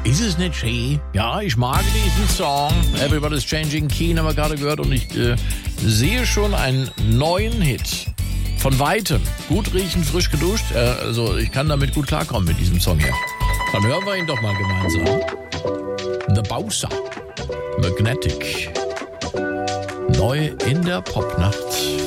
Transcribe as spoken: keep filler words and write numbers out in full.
Ist es nicht schön? Ja, ich mag diesen Song. Everybody's Changing Keen haben wir gerade gehört und ich äh, sehe schon einen neuen Hit. Von Weitem. Gut riechen, frisch geduscht. Äh, also ich kann damit gut klarkommen mit diesem Song hier. Dann hören wir ihn doch mal gemeinsam. The Bowser. Magnetic. Neu in der Popnacht.